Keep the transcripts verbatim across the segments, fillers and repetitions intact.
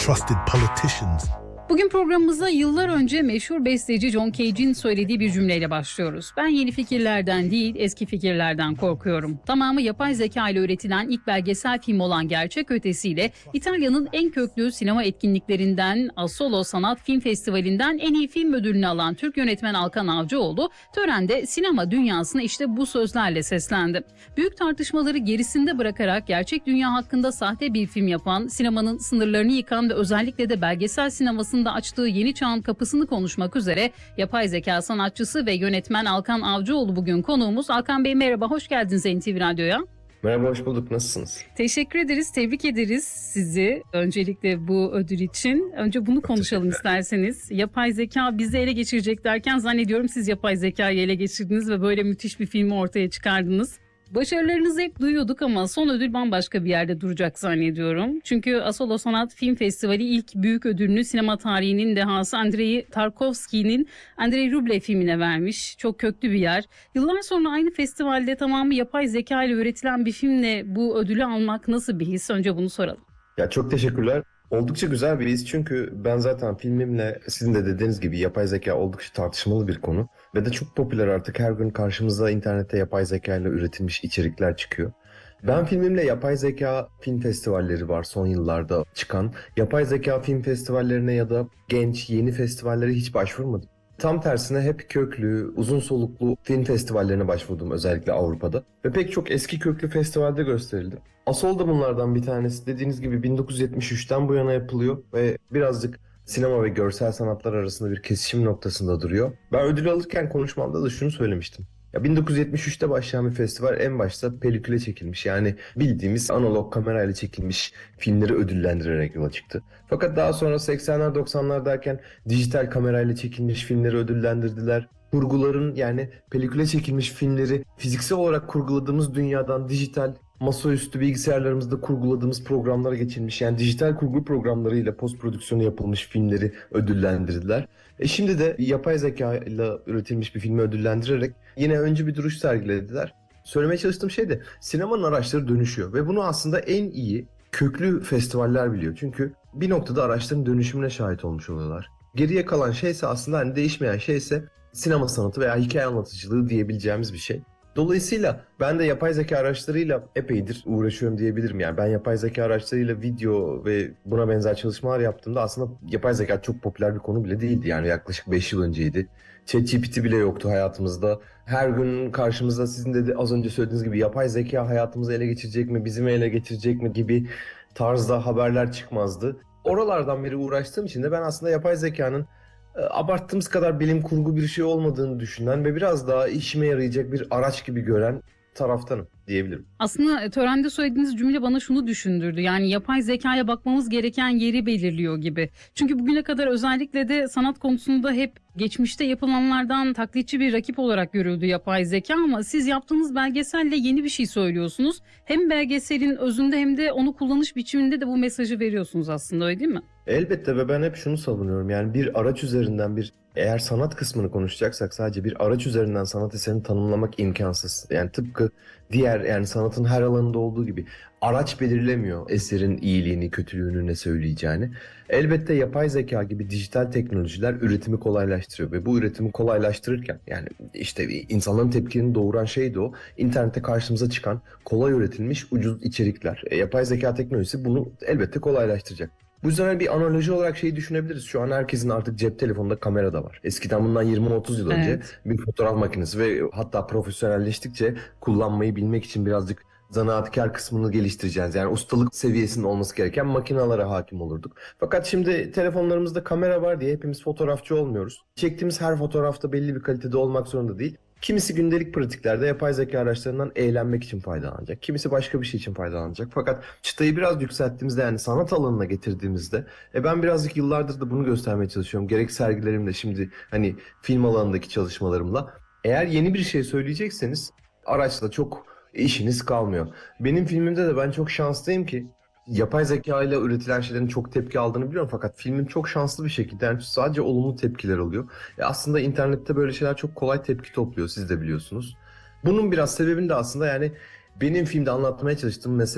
trusted politicians. Bugün programımıza yıllar önce meşhur besteci John Cage'in söylediği bir cümleyle başlıyoruz. Ben yeni fikirlerden değil, eski fikirlerden korkuyorum. Tamamı yapay zeka ile üretilen ilk belgesel film olan Gerçek Ötesi'yle İtalya'nın en köklü sinema etkinliklerinden Asolo Sanat Film Festivali'nden en iyi film ödülünü alan Türk yönetmen Alkan Avcıoğlu törende sinema dünyasına işte bu sözlerle seslendi. Büyük tartışmaları gerisinde bırakarak gerçek dünya hakkında sahte bir film yapan, sinemanın sınırlarını yıkan ve özellikle de belgesel sinemasının da açtığı yeni çağın kapısını konuşmak üzere yapay zeka sanatçısı ve yönetmen Alkan Avcıoğlu bugün konuğumuz. Alkan Bey merhaba, hoş geldiniz N T V Radyo'ya. Merhaba, hoş bulduk. Nasılsınız? Teşekkür ederiz, tebrik ederiz sizi öncelikle bu ödül için. Önce bunu konuşalım isterseniz. Yapay zeka bizi ele geçirecek derken zannediyorum siz yapay zekayı ele geçirdiniz ve böyle müthiş bir filmi ortaya çıkardınız. Başarılarınızı hep duyuyorduk ama son ödül bambaşka bir yerde duracak zannediyorum. Çünkü Asolo Sanat Film Festivali ilk büyük ödülünü sinema tarihinin dehası Andrei Tarkovski'nin Andrei Rublev filmine vermiş. Çok köklü bir yer. Yıllar sonra aynı festivalde tamamı yapay zeka ile üretilen bir filmle bu ödülü almak nasıl bir his? Önce bunu soralım. Ya çok teşekkürler. Oldukça güzel bir his çünkü ben zaten filmimle sizin de dediğiniz gibi yapay zeka oldukça tartışmalı bir konu. Ve de çok popüler artık, her gün karşımıza internette yapay zeka ile üretilmiş içerikler çıkıyor. Ben filmimle yapay zeka film festivalleri var son yıllarda çıkan. Yapay zeka film festivallerine ya da genç yeni festivallere hiç başvurmadım. Tam tersine hep köklü, uzun soluklu film festivallerine başvurdum özellikle Avrupa'da. Ve pek çok eski köklü festivalde gösterildi. Asol da bunlardan bir tanesi. Dediğiniz gibi bin dokuz yüz yetmiş üçten bu yana yapılıyor ve birazcık sinema ve görsel sanatlar arasında bir kesişim noktasında duruyor. Ben ödül alırken konuşmamda da şunu söylemiştim. Ya bin dokuz yüz yetmiş üçte başlayan bir festival en başta peliküle çekilmiş, yani bildiğimiz analog kamerayla çekilmiş filmleri ödüllendirerek yola çıktı. Fakat daha sonra seksenler doksanlar derken dijital kamerayla çekilmiş filmleri ödüllendirdiler. Kurguların, yani peliküle çekilmiş filmleri fiziksel olarak kurguladığımız dünyadan dijital masaüstü bilgisayarlarımızda kurguladığımız programlara geçilmiş, yani dijital kurgu programlarıyla post prodüksiyonu yapılmış filmleri ödüllendirdiler. E şimdi de yapay zeka ile üretilmiş bir filmi ödüllendirerek yine öncü bir duruş sergilediler. Söylemeye çalıştığım şey de sinemanın araçları dönüşüyor ve bunu aslında en iyi köklü festivaller biliyor. Çünkü bir noktada araçların dönüşümüne şahit olmuş oluyorlar. Geriye kalan şeyse aslında hani değişmeyen şeyse sinema sanatı veya hikaye anlatıcılığı diyebileceğimiz bir şey. Dolayısıyla ben de yapay zeka araçlarıyla epeydir uğraşıyorum diyebilirim. Yani ben yapay zeka araçlarıyla video ve buna benzer çalışmalar yaptığımda aslında yapay zeka çok popüler bir konu bile değildi. Yani yaklaşık beş yıl önceydi. ChatGPT bile yoktu hayatımızda. Her gün karşımızda sizin de az önce söylediğiniz gibi yapay zeka hayatımızı ele geçirecek mi, bizi mi ele geçirecek mi gibi tarzda haberler çıkmazdı. Oralardan beri uğraştığım için de ben aslında yapay zekanın abarttığımız kadar bilim kurgu bir şey olmadığını düşünen ve biraz daha işime yarayacak bir araç gibi gören taraftanım diyebilirim. Aslında törende söylediğiniz cümle bana şunu düşündürdü. Yani yapay zekaya bakmamız gereken yeri belirliyor gibi. Çünkü bugüne kadar özellikle de sanat konusunda hep geçmişte yapılanlardan taklitçi bir rakip olarak görüldü yapay zeka ama siz yaptığınız belgeselle yeni bir şey söylüyorsunuz. Hem belgeselin özünde hem de onu kullanış biçiminde de bu mesajı veriyorsunuz aslında, öyle değil mi? Elbette ve ben hep şunu savunuyorum. Yani bir araç üzerinden bir, eğer sanat kısmını konuşacaksak sadece bir araç üzerinden sanat eserini tanımlamak imkansız. Yani tıpkı diğer, yani sanatın her alanında olduğu gibi araç belirlemiyor eserin iyiliğini, kötülüğünü, ne söyleyeceğini. Elbette yapay zeka gibi dijital teknolojiler üretimi kolaylaştırıyor ve bu üretimi kolaylaştırırken, yani işte insanların tepkini doğuran şey de o. İnternette karşımıza çıkan kolay üretilmiş ucuz içerikler. E, yapay zeka teknolojisi bunu elbette kolaylaştıracak. Bu yüzden bir analoji olarak şeyi düşünebiliriz. Şu an herkesin artık cep telefonunda kamera da var. Eskiden bundan yirmi otuz yıl önce Evet. bir fotoğraf makinesi ve hatta profesyonelleştikçe kullanmayı bilmek için birazcık zanaatkar kısmını geliştireceğiz. Yani ustalık seviyesinin olması gereken makinalara hakim olurduk. Fakat şimdi telefonlarımızda kamera var diye hepimiz fotoğrafçı olmuyoruz. Çektiğimiz her fotoğrafta belli bir kalitede olmak zorunda değil. Kimisi gündelik pratiklerde yapay zeka araçlarından eğlenmek için faydalanacak. Kimisi başka bir şey için faydalanacak. Fakat çıtayı biraz yükselttiğimizde, yani sanat alanına getirdiğimizde, e ben birazcık yıllardır da bunu göstermeye çalışıyorum. Gerek sergilerimle, şimdi hani film alanındaki çalışmalarımla. Eğer yeni bir şey söyleyecekseniz araçla çok işiniz kalmıyor. Benim filmimde de ben çok şanslıyım ki yapay zeka ile üretilen şeylerin çok tepki aldığını biliyorum, fakat filmim çok şanslı bir şekilde yani sadece olumlu tepkiler alıyor. E aslında internette böyle şeyler çok kolay tepki topluyor, siz de biliyorsunuz. Bunun biraz sebebini de aslında, yani benim filmde anlatmaya çalıştığım mesele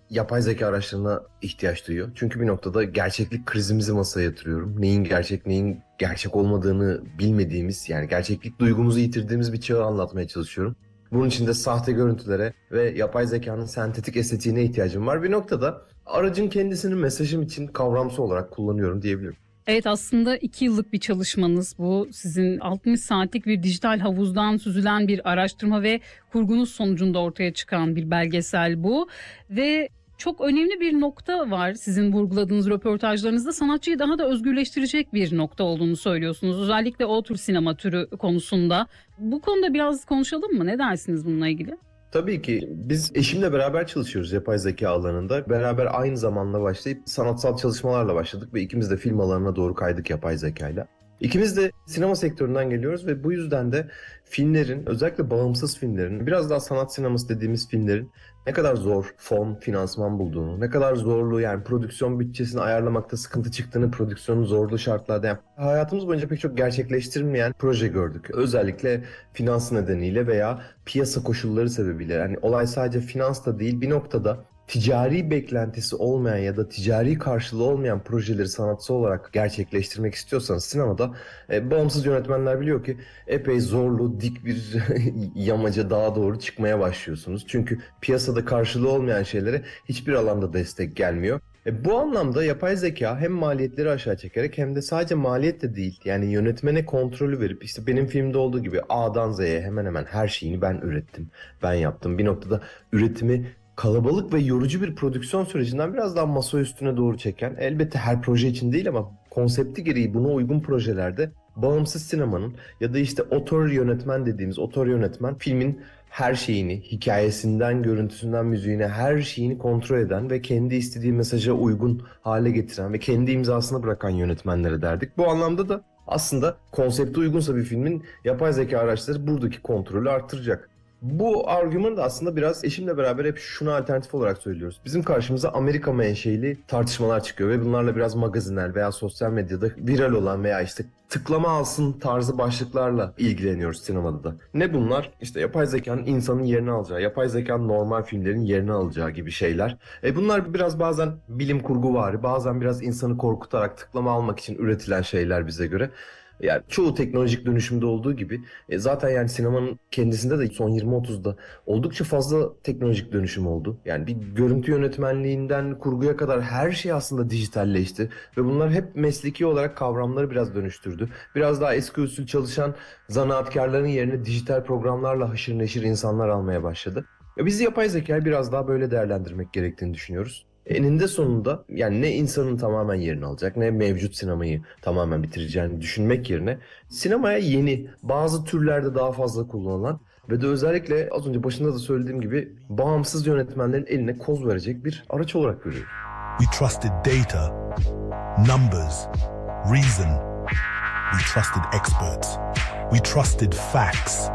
yapay zeka araçlarına ihtiyaç duyuyor. Çünkü bir noktada gerçeklik krizimizi masaya yatırıyorum. Neyin gerçek, neyin gerçek olmadığını bilmediğimiz, yani gerçeklik duygumuzu yitirdiğimiz bir çağı anlatmaya çalışıyorum. Bunun için de sahte görüntülere ve yapay zekanın sentetik estetiğine ihtiyacım var. Bir noktada aracın kendisini mesajım için kavramsal olarak kullanıyorum diyebilirim. Evet, aslında iki yıllık bir çalışmanız bu. Sizin altmış saatlik bir dijital havuzdan süzülen bir araştırma ve kurgunuz sonucunda ortaya çıkan bir belgesel bu. Ve çok önemli bir nokta var sizin vurguladığınız röportajlarınızda. Sanatçıyı daha da özgürleştirecek bir nokta olduğunu söylüyorsunuz. Özellikle o tür sinema türü konusunda. Bu konuda biraz konuşalım mı? Ne dersiniz bununla ilgili? Tabii ki biz eşimle beraber çalışıyoruz yapay zeka alanında. Beraber aynı zamanda başlayıp sanatsal çalışmalarla başladık ve ikimiz de film alanına doğru kaydık yapay zekayla. İkimiz de sinema sektöründen geliyoruz ve bu yüzden de filmlerin, özellikle bağımsız filmlerin, biraz daha sanat sineması dediğimiz filmlerin ne kadar zor fon, finansman bulduğunu, ne kadar zorlu, yani prodüksiyon bütçesini ayarlamakta sıkıntı çıktığını, prodüksiyonun zorlu şartlarda, yani hayatımız boyunca pek çok gerçekleştirilmeyen proje gördük. Özellikle finans nedeniyle veya piyasa koşulları sebebiyle. Yani olay sadece finans da değil, bir noktada ticari beklentisi olmayan ya da ticari karşılığı olmayan projeleri sanatsal olarak gerçekleştirmek istiyorsanız sinemada e, bağımsız yönetmenler biliyor ki epey zorlu, dik bir yamaca dağa doğru çıkmaya başlıyorsunuz. Çünkü piyasada karşılığı olmayan şeylere hiçbir alanda destek gelmiyor. E, bu anlamda yapay zeka hem maliyetleri aşağı çekerek hem de sadece maliyet de değil, yani yönetmene kontrolü verip, işte benim filmde olduğu gibi A'dan Z'ye hemen hemen her şeyini ben ürettim, ben yaptım. Bir noktada üretimi kalabalık ve yorucu bir prodüksiyon sürecinden biraz daha masa üstüne doğru çeken, elbette her proje için değil ama konsepti gereği buna uygun projelerde bağımsız sinemanın ya da işte otör yönetmen dediğimiz otör yönetmen filmin her şeyini, hikayesinden, görüntüsünden, müziğine her şeyini kontrol eden ve kendi istediği mesaja uygun hale getiren ve kendi imzasını bırakan yönetmenlere derdik. Bu anlamda da aslında konsepte uygunsa bir filmin yapay zeka araçları buradaki kontrolü arttıracak. Bu argümanı da aslında biraz eşimle beraber hep şuna alternatif olarak söylüyoruz. Bizim karşımıza Amerika menşeli tartışmalar çıkıyor ve bunlarla biraz magazinel veya sosyal medyada viral olan veya işte tıklama alsın tarzı başlıklarla ilgileniyoruz sinemada da. Ne bunlar? İşte yapay zekanın insanın yerini alacağı, yapay zekanın normal filmlerin yerini alacağı gibi şeyler. E bunlar biraz bazen bilim kurgu vari, bazen biraz insanı korkutarak tıklama almak için üretilen şeyler bize göre. Yani çoğu teknolojik dönüşümde olduğu gibi e, zaten yani sinemanın kendisinde de son yirmi otuzda oldukça fazla teknolojik dönüşüm oldu. Yani bir görüntü yönetmenliğinden kurguya kadar her şey aslında dijitalleşti ve bunlar hep mesleki olarak kavramları biraz dönüştürdü. Biraz daha eski usul çalışan zanaatkarların yerine dijital programlarla haşır neşir insanlar almaya başladı. Ya biz yapay zekayı biraz daha böyle değerlendirmek gerektiğini düşünüyoruz. Eninde sonunda yani ne insanın tamamen yerini alacak ne mevcut sinemayı tamamen bitireceğini düşünmek yerine sinemaya yeni, bazı türlerde daha fazla kullanılan ve de özellikle az önce başında da söylediğim gibi bağımsız yönetmenlerin eline koz verecek bir araç olarak görüyorum. We trusted data, numbers, reason. We trusted experts. We trusted facts.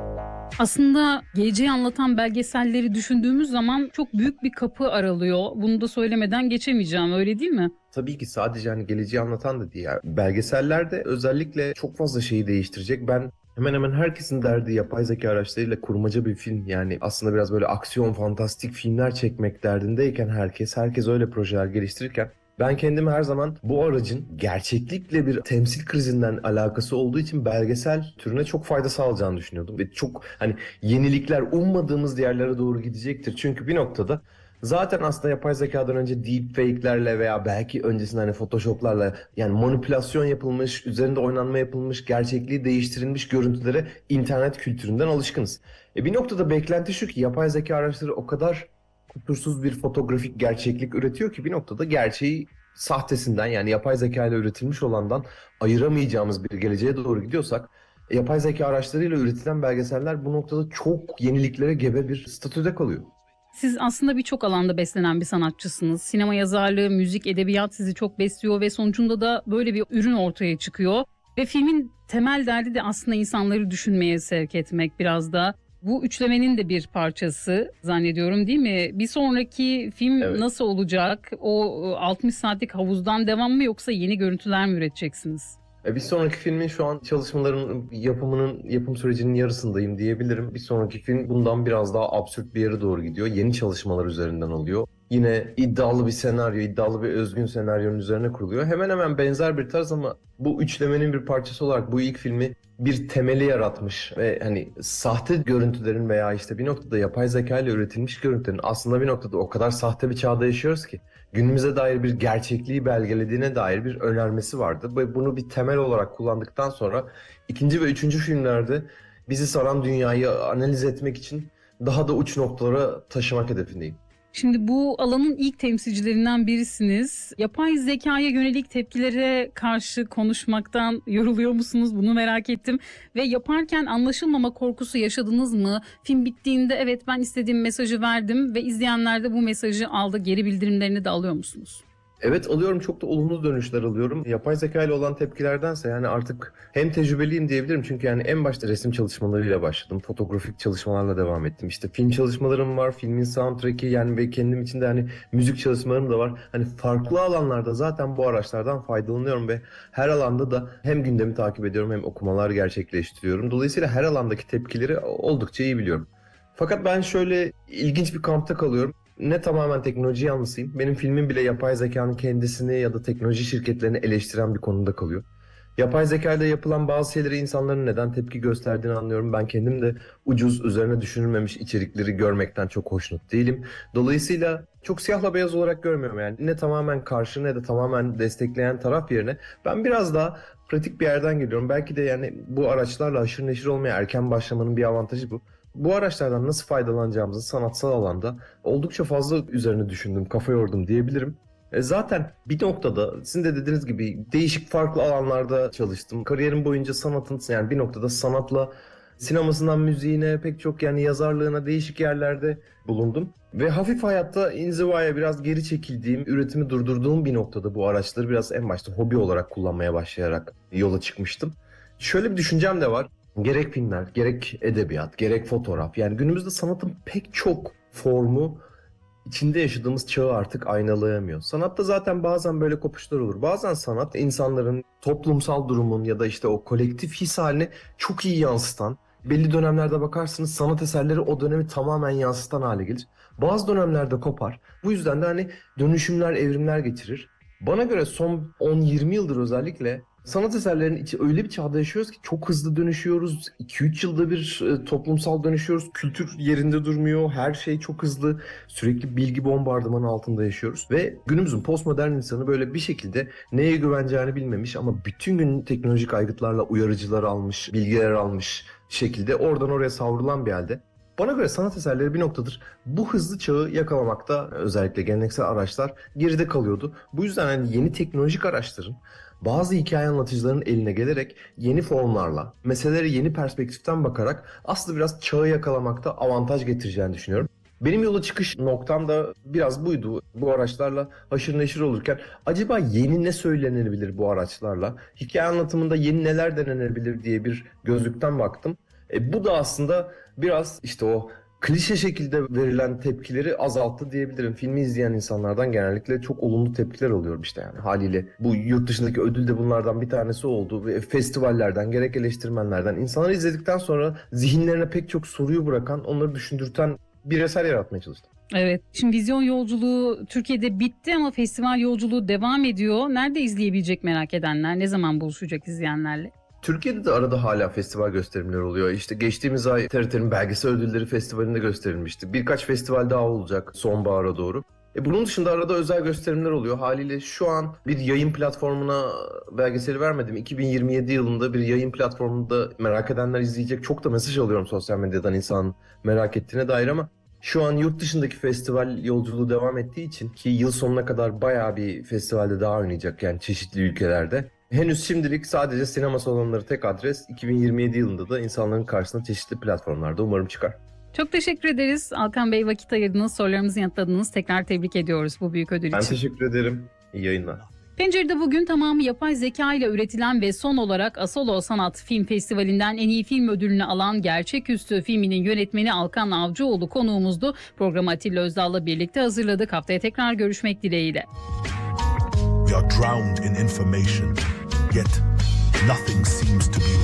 Aslında geleceği anlatan belgeselleri düşündüğümüz zaman çok büyük bir kapı aralıyor. Bunu da söylemeden geçemeyeceğim, öyle değil mi? Tabii ki sadece hani geleceği anlatan da değil. Yani belgesellerde özellikle çok fazla şeyi değiştirecek. Ben hemen hemen herkesin derdi yapay zeka araçlarıyla kurmaca bir film. Yani aslında biraz böyle aksiyon, fantastik filmler çekmek derdindeyken herkes, herkes öyle projeler geliştirirken ben kendimi her zaman bu aracın gerçeklikle bir temsil krizinden alakası olduğu için belgesel türüne çok fayda sağlayacağını düşünüyordum. Ve çok hani yenilikler ummadığımız yerlere doğru gidecektir. Çünkü bir noktada zaten aslında yapay zekadan önce deepfake'lerle veya belki öncesinde hani photoshop'larla yani manipülasyon yapılmış, üzerinde oynanma yapılmış, gerçekliği değiştirilmiş görüntülere internet kültüründen alışkınız. E bir noktada beklenti şu ki yapay zeka araçları o kadar kusursuz bir fotoğrafik gerçeklik üretiyor ki bir noktada gerçeği sahtesinden yani yapay zeka ile üretilmiş olandan ayıramayacağımız bir geleceğe doğru gidiyorsak yapay zeka araçlarıyla üretilen belgeseller bu noktada çok yeniliklere gebe bir statüde kalıyor. Siz aslında birçok alanda beslenen bir sanatçısınız. Sinema yazarlığı, müzik, edebiyat sizi çok besliyor ve sonucunda da böyle bir ürün ortaya çıkıyor. Ve filmin temel derdi de aslında insanları düşünmeye sevk etmek biraz da. Bu üçlemenin de bir parçası zannediyorum, değil mi? Bir sonraki film Evet. nasıl olacak? O altmış saatlik havuzdan devam mı yoksa yeni görüntüler mi üreteceksiniz? E, Bir sonraki filmin şu an çalışmaların yapımının yapım sürecinin yarısındayım diyebilirim. Bir sonraki film bundan biraz daha absürt bir yere doğru gidiyor. Yeni çalışmalar üzerinden oluyor. Yine iddialı bir senaryo, iddialı bir özgün senaryonun üzerine kuruluyor. Hemen hemen benzer bir tarz ama bu üçlemenin bir parçası olarak bu ilk filmi bir temeli yaratmış ve hani sahte görüntülerin veya işte bir noktada yapay zeka ile üretilmiş görüntülerin aslında bir noktada o kadar sahte bir çağda yaşıyoruz ki günümüze dair bir gerçekliği belgelediğine dair bir önermesi vardı. Ve bunu bir temel olarak kullandıktan sonra ikinci ve üçüncü filmlerde bizi saran dünyayı analiz etmek için daha da uç noktalara taşımak hedefindeyim. Şimdi bu alanın ilk temsilcilerinden birisiniz. Yapay zekaya yönelik tepkilere karşı konuşmaktan yoruluyor musunuz? Bunu merak ettim. Ve yaparken anlaşılmama korkusu yaşadınız mı? Film bittiğinde evet ben istediğim mesajı verdim ve izleyenler de bu mesajı aldı. Geri bildirimlerini de alıyor musunuz? Evet alıyorum, çok da olumlu dönüşler alıyorum. Yapay zeka ile olan tepkilerdense yani artık hem tecrübeliyim diyebilirim. Çünkü yani en başta resim çalışmalarıyla başladım. Fotografik çalışmalarla devam ettim. İşte film çalışmalarım var, filmin soundtrack'i yani ve kendim için de hani müzik çalışmalarım da var. Hani farklı alanlarda zaten bu araçlardan faydalanıyorum ve her alanda da hem gündemi takip ediyorum hem okumalar gerçekleştiriyorum. Dolayısıyla her alandaki tepkileri oldukça iyi biliyorum. Fakat ben şöyle ilginç bir kampta kalıyorum. Ne tamamen teknoloji yanlısıyım. Benim filmim bile yapay zekanın kendisini ya da teknoloji şirketlerini eleştiren bir konuda kalıyor. Yapay zekayla yapılan bazı şeyleri insanların neden tepki gösterdiğini anlıyorum. Ben kendim de ucuz, üzerine düşünülmemiş içerikleri görmekten çok hoşnut değilim. Dolayısıyla çok siyahla beyaz olarak görmüyorum yani. Ne tamamen karşı ne de tamamen destekleyen taraf yerine ben biraz daha pratik bir yerden geliyorum. Belki de yani bu araçlarla haşır neşir olmaya erken başlamanın bir avantajı bu. Bu araçlardan nasıl faydalanacağımızı sanatsal alanda oldukça fazla üzerine düşündüm, kafa yordum diyebilirim. E zaten bir noktada sizin de dediğiniz gibi değişik farklı alanlarda çalıştım. Kariyerim boyunca sanatın yani bir noktada sanatla sinemasından müziğine pek çok yani yazarlığına değişik yerlerde bulundum. Ve hafif hayatta inzivaya biraz geri çekildiğim, üretimi durdurduğum bir noktada bu araçları biraz en başta hobi olarak kullanmaya başlayarak yola çıkmıştım. Şöyle bir düşüncem de var. Gerek filmler, gerek edebiyat, gerek fotoğraf. Yani günümüzde sanatın pek çok formu içinde yaşadığımız çağı artık aynalayamıyor. Sanatta zaten bazen böyle kopuşlar olur. Bazen sanat insanların toplumsal durumun ya da işte o kolektif his halini çok iyi yansıtan, belli dönemlerde bakarsınız sanat eserleri o dönemi tamamen yansıtan hale gelir. Bazı dönemlerde kopar. Bu yüzden de hani dönüşümler, evrimler geçirir. Bana göre son on yirmi yıldır özellikle sanat eserlerinin içi öyle bir çağda yaşıyoruz ki çok hızlı dönüşüyoruz. iki üç yılda bir e, toplumsal dönüşüyoruz. Kültür yerinde durmuyor. Her şey çok hızlı. Sürekli bilgi bombardımanı altında yaşıyoruz. Ve günümüzün postmodern insanı böyle bir şekilde neye güveneceğini bilmemiş ama bütün gün teknolojik aygıtlarla uyarıcılar almış, bilgiler almış şekilde oradan oraya savrulan bir halde. Bana göre sanat eserleri bir noktadır bu hızlı çağı yakalamakta özellikle geleneksel araçlar geride kalıyordu. Bu yüzden hani yeni teknolojik araçların bazı hikaye anlatıcıların eline gelerek yeni formlarla, meselelere yeni perspektiften bakarak aslında biraz çağı yakalamakta avantaj getireceğini düşünüyorum. Benim yola çıkış noktam da biraz buydu. Bu araçlarla haşır neşir olurken acaba yeni ne söylenebilir bu araçlarla? Hikaye anlatımında yeni neler denenebilir diye bir gözlükten baktım. E, bu da aslında biraz işte o klişe şekilde verilen tepkileri azalttı diyebilirim. Filmi izleyen insanlardan genellikle çok olumlu tepkiler alıyorum işte yani haliyle. Bu yurt dışındaki ödül de bunlardan bir tanesi oldu. Ve festivallerden, gerek eleştirmenlerden, insanları izledikten sonra zihinlerine pek çok soruyu bırakan, onları düşündürten bir eser yaratmaya çalıştım. Evet. Şimdi vizyon yolculuğu Türkiye'de bitti ama festival yolculuğu devam ediyor. Nerede izleyebilecek merak edenler? Ne zaman buluşacak izleyenlerle? Türkiye'de de arada hala festival gösterimleri oluyor. İşte geçtiğimiz ay T R T'nin Belgesel Ödülleri Festivali'nde gösterilmişti. Birkaç festival daha olacak sonbahara doğru. E bunun dışında arada özel gösterimler oluyor. Haliyle şu an bir yayın platformuna belgeseli vermedim. iki bin yirmi yedi yılında bir yayın platformunda merak edenler izleyecek. Çok da mesaj alıyorum sosyal medyadan insanın merak ettiğine dair ama şu an yurt dışındaki festival yolculuğu devam ettiği için ki yıl sonuna kadar bayağı bir festivalde daha oynayacak yani çeşitli ülkelerde. Henüz şimdilik sadece sinema salonları tek adres. iki bin yirmi yedi yılında da insanların karşısına çeşitli platformlarda umarım çıkar. Çok teşekkür ederiz. Alkan Bey vakit ayırdınız, sorularımızı yanıtladınız. Tekrar tebrik ediyoruz bu büyük ödül için. Ben teşekkür ederim. İyi yayınlar. Pencere'de bugün tamamı yapay zeka ile üretilen ve son olarak Asolo Sanat Film Festivali'nden en iyi film ödülünü alan Gerçeküstü filminin yönetmeni Alkan Avcıoğlu konuğumuzdu. Programı Atilla Özdal'la birlikte hazırladık. Haftaya tekrar görüşmek dileğiyle. We are drowned in information, yet nothing seems to be